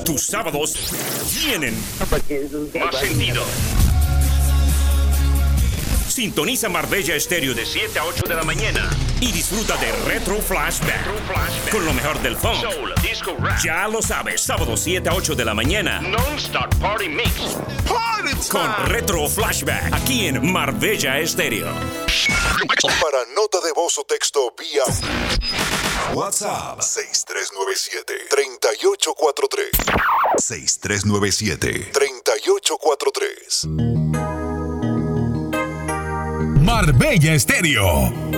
Tus sábados tienen más sentido. Sintoniza Marbella Estéreo de 7 a 8 de la mañana y disfruta de Retro Flashback con lo mejor del funk, soul, disco, rap. Ya lo sabes, sábado 7 a 8 de la mañana. Non-stop party mix. Con Retro Flashback aquí en Marbella Estéreo. Para nota de voz o texto vía WhatsApp 6397-3843. 6397-3843. Marbella Estéreo.